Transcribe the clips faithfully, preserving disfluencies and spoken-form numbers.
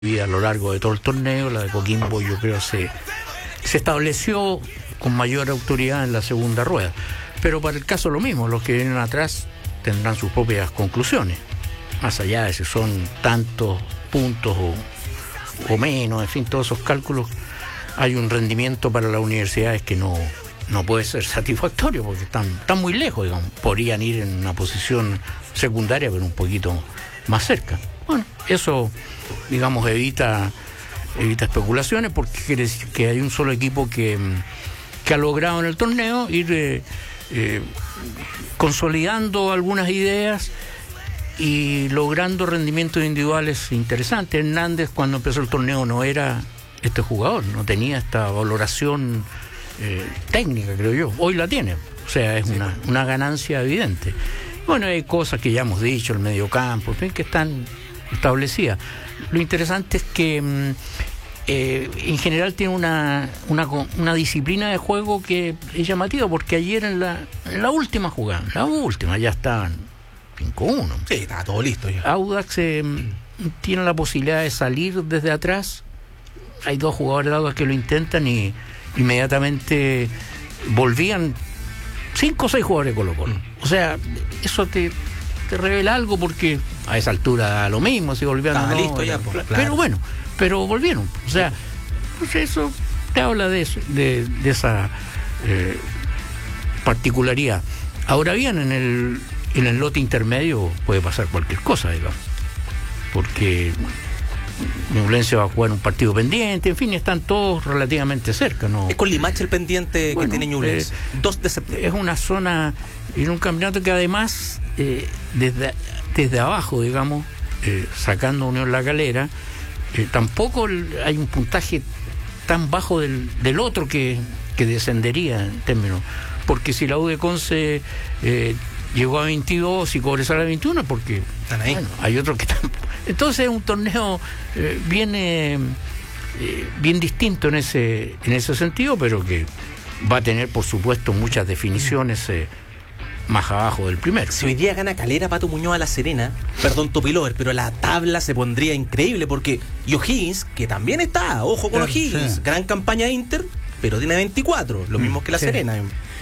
a lo largo de todo el torneo. La de Coquimbo yo creo se, se estableció con mayor autoridad en la segunda rueda, pero para el caso lo mismo, los que vienen atrás tendrán sus propias conclusiones, más allá de si son tantos puntos o, o menos, en fin, todos esos cálculos. Hay un rendimiento para las universidades que no, no puede ser satisfactorio porque están, están muy lejos, digamos. Podrían ir en una posición secundaria pero un poquito más cerca. Bueno, eso, digamos, evita evita especulaciones, porque quiere decir que hay un solo equipo que, que ha logrado en el torneo ir eh, eh, consolidando algunas ideas y logrando rendimientos individuales interesantes. Hernández, cuando empezó el torneo, no era este jugador, no tenía esta valoración eh, técnica, creo yo. Hoy la tiene, o sea, es una, una ganancia evidente. Bueno, hay cosas que ya hemos dicho, el mediocampo, en fin, que están establecidas. Lo interesante es que eh, en general tiene una, una una disciplina de juego que es llamativa, porque ayer en la, en la última jugada, la última, ya estaban cinco uno. Sí, estaba todo listo ya. Audax eh, tiene la posibilidad de salir desde atrás. Hay dos jugadores de Audax que lo intentan y inmediatamente volvían cinco o seis jugadores de Colo-Colo. Mm. O sea, eso te, te revela algo, porque a esa altura da lo mismo si volvían o no. Listo ya, pues, pero claro. Bueno, pero volvieron. O sea, pues eso te habla de eso, de, de esa eh, particularidad. Ahora bien, en el, en el lote intermedio puede pasar cualquier cosa, digamos, porque Ñublense va a jugar un partido pendiente, en fin, están todos relativamente cerca, ¿no? Es con Limache el pendiente, bueno, que tiene Ñublense. Eh, dos de septiembre. Es una zona, en un campeonato que además, eh, desde, desde abajo, digamos, eh, sacando Unión La Calera, eh, tampoco hay un puntaje tan bajo del, del otro que, que descendería en términos. Porque si la U de Conce eh, llegó a veintidós y Cobresal a veintiuno, porque están ahí. Bueno, hay otros que están. Entonces es un torneo eh, bien, eh, bien distinto en ese, en ese sentido, pero que va a tener, por supuesto, muchas definiciones eh, más abajo del primero. Si hoy día gana Calera, Pato Muñoz a La Serena, perdón, Topilover, pero la tabla se pondría increíble, porque O'Higgins, que también está, ojo con O'Higgins, sí. Gran campaña Inter, pero tiene veinticuatro, lo mismo que La sí. Serena.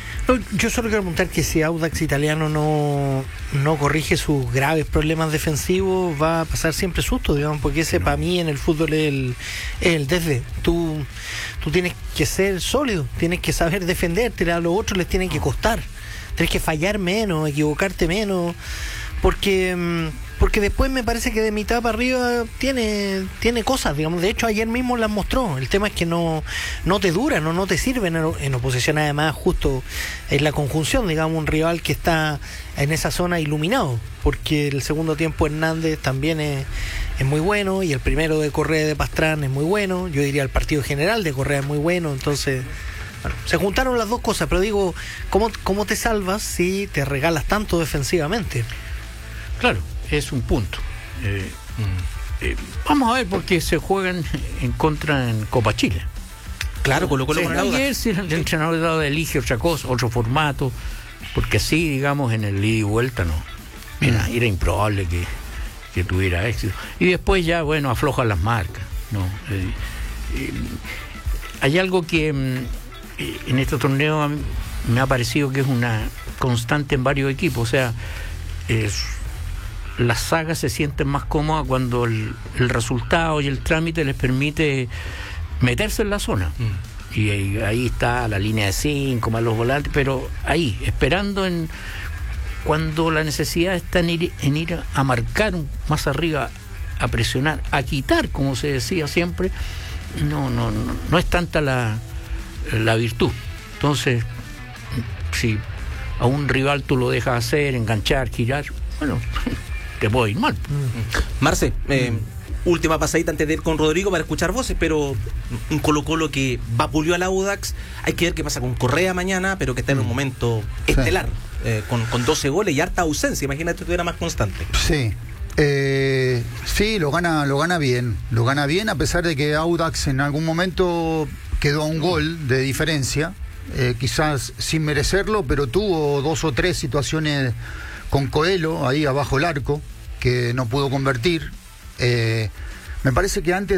Yo solo quiero preguntar que si Audax Italiano no, no corrige sus graves problemas defensivos, va a pasar siempre susto, digamos, porque ese no. Para mí en el fútbol es el, es el desde. Tú, tú tienes que ser sólido, tienes que saber defenderte, a los otros les tienen que costar, tienes que fallar menos, equivocarte menos, porque... Porque después me parece que de mitad para arriba tiene tiene cosas, digamos. De hecho, ayer mismo las mostró. El tema es que no no te duran, no, no te sirven en, en oposición. Además, justo es la conjunción, digamos, un rival que está en esa zona iluminado. Porque el segundo tiempo Hernández también es, es muy bueno, y el primero de Correa de Pastrán es muy bueno. Yo diría el partido general de Correa es muy bueno. Entonces, bueno, se juntaron las dos cosas. Pero digo, ¿cómo, cómo te salvas si te regalas tanto defensivamente? Claro. Es un punto. Eh, mm. eh, vamos a ver, porque se juegan en contra en Copa Chile. Claro, colocó sí, lo ayer si el entrenador dado elige otra cosa, otro formato, porque así, digamos, en el ida y vuelta no. Era, mm. era improbable que, que tuviera éxito. Y después ya, bueno, aflojan las marcas, ¿no? Eh, eh, hay algo que eh, en este torneo me ha parecido que es una constante en varios equipos, o sea, es las sagas se sienten más cómodas cuando el, el resultado y el trámite les permite meterse en la zona. Mm. Y ahí, ahí está la línea de cinco, más los volantes, pero ahí, esperando en cuando la necesidad está en ir, en ir a marcar más arriba, a presionar, a quitar, como se decía siempre, no, no, no, no es tanta la, la virtud. Entonces, si a un rival tú lo dejas hacer, enganchar, girar, bueno, te puede ir mal. Mm. Marce, eh, mm. última pasadita antes de ir con Rodrigo para escuchar voces, pero un Colo-Colo que vapuleó al Audax. Hay que ver qué pasa con Correa mañana, pero que está en un momento sí. estelar, eh, con, con doce goles y harta ausencia. Imagínate que estuviera más constante. Sí. Eh, sí, lo gana, lo gana bien. Lo gana bien, a pesar de que Audax en algún momento quedó a un gol de diferencia, eh, quizás sin merecerlo, pero tuvo dos o tres situaciones con Coelho ahí abajo el arco que no pudo convertir. eh, Me parece que antes